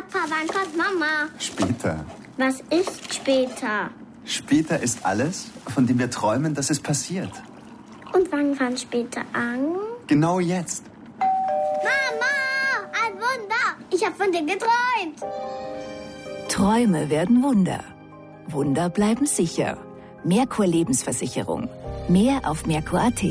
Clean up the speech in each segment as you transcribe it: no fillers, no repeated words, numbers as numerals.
Papa, wann kommt Mama? Später. Was ist später? Später ist alles, von dem wir träumen, dass es passiert. Und wann fängt später an? Genau jetzt. Mama, ein Wunder. Ich habe von dir geträumt. Träume werden Wunder. Wunder bleiben sicher. Merkur Lebensversicherung. Mehr auf Merkur.at.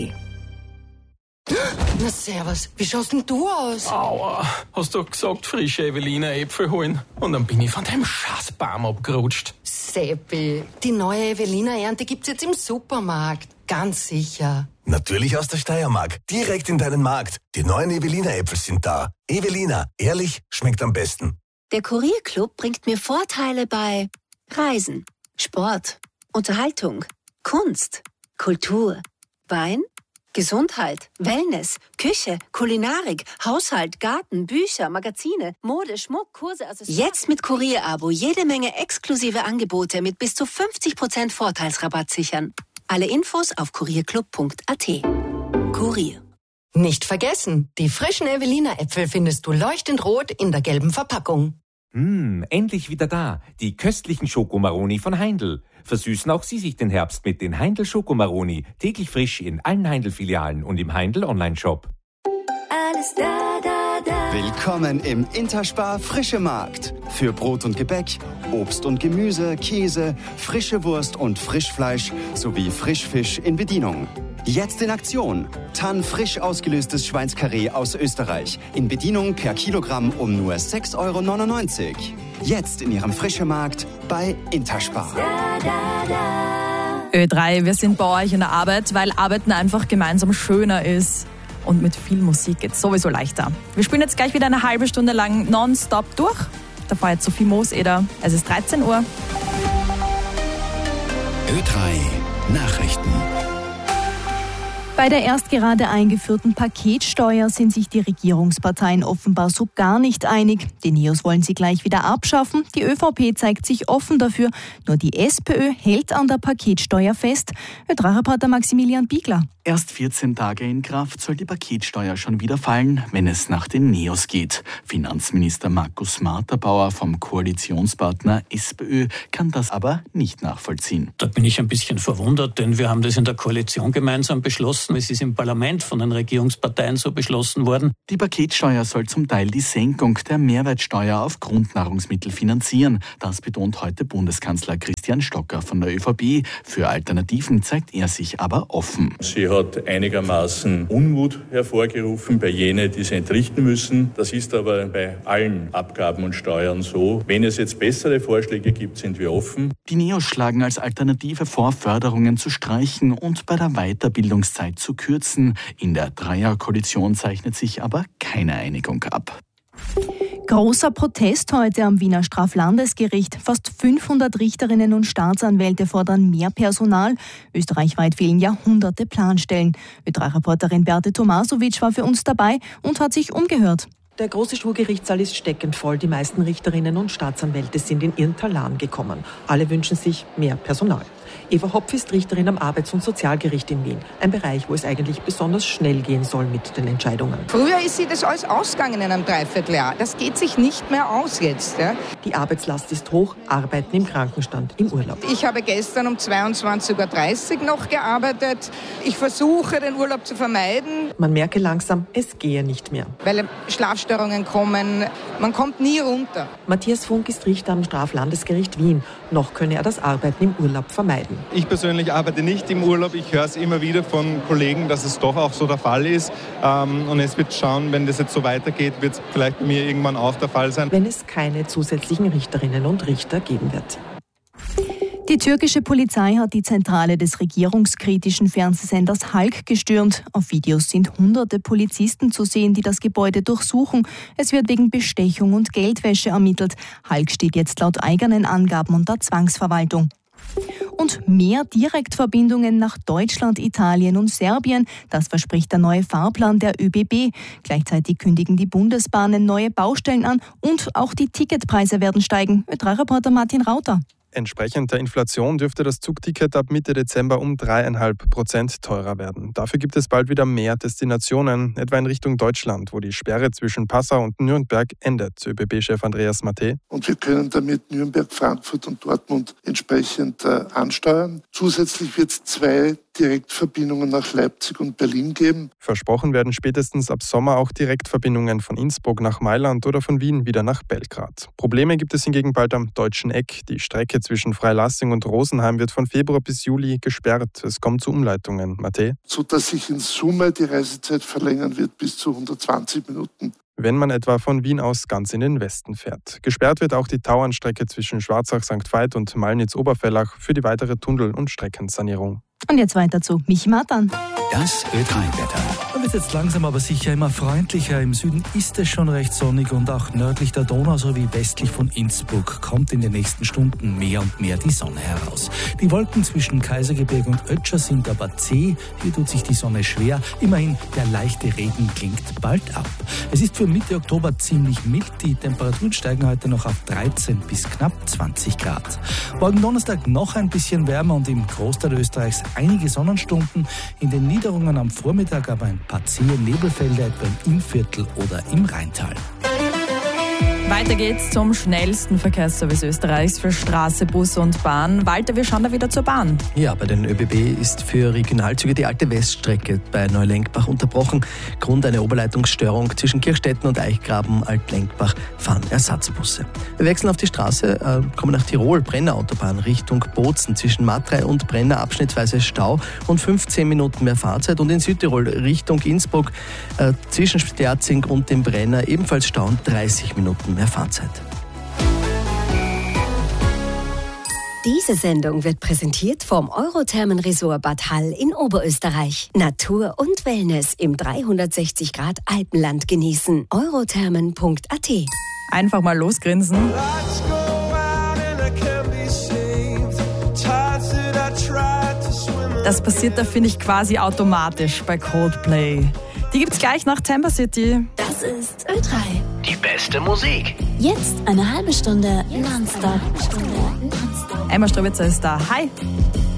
Na servus, wie schaust denn du aus? Aua, hast du gesagt, frische Evelina Äpfel holen? Und dann bin ich von dem Scheißbaum abgerutscht. Seppi, die neue Evelina-Ernte gibt's jetzt im Supermarkt. Ganz sicher. Natürlich aus der Steiermark. Direkt in deinen Markt. Die neuen Evelina-Äpfel sind da. Evelina, ehrlich, schmeckt am besten. Der Kurierclub bringt mir Vorteile bei Reisen, Sport, Unterhaltung, Kunst, Kultur, Wein, Gesundheit, Wellness, Küche, Kulinarik, Haushalt, Garten, Bücher, Magazine, Mode, Schmuck, Kurse, Accessoires. Jetzt mit Kurier-Abo jede Menge exklusive Angebote mit bis zu 50% Vorteilsrabatt sichern. Alle Infos auf kurierclub.at. Kurier. Nicht vergessen, die frischen Evelina-Äpfel findest du leuchtend rot in der gelben Verpackung. Endlich wieder da. Die köstlichen Schokomaroni von Heindl. Versüßen auch Sie sich den Herbst mit den Heindl Schokomaroni. Täglich frisch in allen Heindl-Filialen und im Heindl Online-Shop. Alles da, da, da. Willkommen im Interspar Frische Markt. Für Brot und Gebäck, Obst und Gemüse, Käse, frische Wurst und Frischfleisch sowie Frischfisch in Bedienung. Jetzt in Aktion. Tann frisch ausgelöstes Schweinskarree aus Österreich. In Bedienung per Kilogramm um nur 6,99 €. Jetzt in Ihrem Frische Markt bei Interspar. Ö3, wir sind bei euch in der Arbeit, weil Arbeiten einfach gemeinsam schöner ist. Und mit viel Musik geht's sowieso leichter. Wir spielen jetzt gleich wieder eine halbe Stunde lang nonstop durch. Da war jetzt Sophie Mooseder. Es ist 13 Uhr. Ö3 Nachrichten. Bei der erst gerade eingeführten Paketsteuer sind sich die Regierungsparteien offenbar so gar nicht einig. Die Neos wollen sie gleich wieder abschaffen. Die ÖVP zeigt sich offen dafür. Nur die SPÖ hält an der Paketsteuer fest. Ö3-Reporter Maximilian Biegler. Erst 14 Tage in Kraft soll die Paketsteuer schon wieder fallen, wenn es nach den Neos geht. Finanzminister Markus Marterbauer vom Koalitionspartner SPÖ kann das aber nicht nachvollziehen. Da bin ich ein bisschen verwundert, denn wir haben das in der Koalition gemeinsam beschlossen. Es ist im Parlament von den Regierungsparteien so beschlossen worden. Die Paketsteuer soll zum Teil die Senkung der Mehrwertsteuer auf Grundnahrungsmittel finanzieren. Das betont heute Bundeskanzler Christian Stocker von der ÖVP. Für Alternativen zeigt er sich aber offen. Sie hat einigermaßen Unmut hervorgerufen bei jenen, die sie entrichten müssen. Das ist aber bei allen Abgaben und Steuern so. Wenn es jetzt bessere Vorschläge gibt, sind wir offen. Die Neos schlagen als Alternative vor, Förderungen zu streichen und bei der Weiterbildungszeit zu kürzen. In der Dreierkoalition zeichnet sich aber keine Einigung ab. Großer Protest heute am Wiener Straflandesgericht. Fast 500 Richterinnen und Staatsanwälte fordern mehr Personal. Österreichweit fehlen Jahrhunderte Planstellen. Ö3-Reporterin Beate Tomasovic war für uns dabei und hat sich umgehört. Der große Schwurgerichtssaal ist steckend voll. Die meisten Richterinnen und Staatsanwälte sind in ihren Talan gekommen. Alle wünschen sich mehr Personal. Eva Hopf ist Richterin am Arbeits- und Sozialgericht in Wien. Ein Bereich, wo es eigentlich besonders schnell gehen soll mit den Entscheidungen. Früher ist sie das alles ausgegangen in einem Dreivierteljahr. Das geht sich nicht mehr aus jetzt. Ja? Die Arbeitslast ist hoch, Arbeiten im Krankenstand, im Urlaub. Ich habe gestern um 22:30 Uhr noch gearbeitet. Ich versuche, den Urlaub zu vermeiden. Man merke langsam, es gehe nicht mehr. Weil Schlafstörungen kommen. Man kommt nie runter. Matthias Funk ist Richter am Straflandesgericht Wien. Noch könne er das Arbeiten im Urlaub vermeiden. Ich persönlich arbeite nicht im Urlaub. Ich höre es immer wieder von Kollegen, dass es doch auch so der Fall ist. Und es wird schauen, wenn das jetzt so weitergeht, wird es vielleicht bei mir irgendwann auch der Fall sein. Wenn es keine zusätzlichen Richterinnen und Richter geben wird. Die türkische Polizei hat die Zentrale des regierungskritischen Fernsehsenders Halk gestürmt. Auf Videos sind hunderte Polizisten zu sehen, die das Gebäude durchsuchen. Es wird wegen Bestechung und Geldwäsche ermittelt. Halk steht jetzt laut eigenen Angaben unter Zwangsverwaltung. Und mehr Direktverbindungen nach Deutschland, Italien und Serbien. Das verspricht der neue Fahrplan der ÖBB. Gleichzeitig kündigen die Bundesbahnen neue Baustellen an und auch die Ticketpreise werden steigen. Ö3-Reporter Martin Rauter. Entsprechend der Inflation dürfte das Zugticket ab Mitte Dezember um 3,5% teurer werden. Dafür gibt es bald wieder mehr Destinationen, etwa in Richtung Deutschland, wo die Sperre zwischen Passau und Nürnberg endet. ÖBB-Chef Andreas Maté. Und wir können damit Nürnberg, Frankfurt und Dortmund entsprechend ansteuern. Zusätzlich wird es 2 Direktverbindungen nach Leipzig und Berlin geben. Versprochen werden spätestens ab Sommer auch Direktverbindungen von Innsbruck nach Mailand oder von Wien wieder nach Belgrad. Probleme gibt es hingegen bald am Deutschen Eck. Die Strecke zwischen Freilassing und Rosenheim wird von Februar bis Juli gesperrt. Es kommt zu Umleitungen. Maté? Sodass sich in Summe die Reisezeit verlängern wird bis zu 120 Minuten. Wenn man etwa von Wien aus ganz in den Westen fährt. Gesperrt wird auch die Tauernstrecke zwischen Schwarzach-St. Veit und Malnitz-Oberfellach für die weitere Tunnel- und Streckensanierung. Und jetzt weiter zu Michi Matan. Das Ö3-Wetter. Da wird jetzt langsam aber sicher immer freundlicher. Im Süden ist es schon recht sonnig und auch nördlich der Donau sowie westlich von Innsbruck kommt in den nächsten Stunden mehr und mehr die Sonne heraus. Die Wolken zwischen Kaisergebirge und Ötscher sind aber zäh. Hier tut sich die Sonne schwer. Immerhin, der leichte Regen klingt bald ab. Es ist für Mitte Oktober ziemlich mild. Die Temperaturen steigen heute noch auf 13 bis knapp 20 Grad. Morgen Donnerstag noch ein bisschen wärmer und im Großteil Österreichs einige Sonnenstunden. In den Niederungen am Vormittag aber ein paar zähe Nebelfelder, etwa im Innviertel oder im Rheintal. Weiter geht's zum schnellsten Verkehrsservice Österreichs für Straße, Bus und Bahn. Walter, wir schauen da wieder zur Bahn. Ja, bei den ÖBB ist für Regionalzüge die alte Weststrecke bei Neulenkbach unterbrochen. Grund einer Oberleitungsstörung zwischen Kirchstetten und Eichgraben, Altlenkbach fahren Ersatzbusse. Wir wechseln auf die Straße, kommen nach Tirol, Brenner Autobahn Richtung Bozen. Zwischen Matrei und Brenner abschnittsweise Stau und 15 Minuten mehr Fahrzeit. Und in Südtirol Richtung Innsbruck zwischen Sterzing und dem Brenner ebenfalls Stau und 30 Minuten mehr Fahrzeit. Diese Sendung wird präsentiert vom Eurothermen-Resort Bad Hall in Oberösterreich. Natur und Wellness im 360 Grad Alpenland genießen. eurothermen.at. Einfach mal losgrinsen. Das passiert da, finde ich, quasi automatisch bei Coldplay. Die gibt's gleich nach Tampa City. Das ist Ö3. Die beste Musik. Jetzt eine halbe Stunde nonstop. Emma Strowitzer ist da. Hi.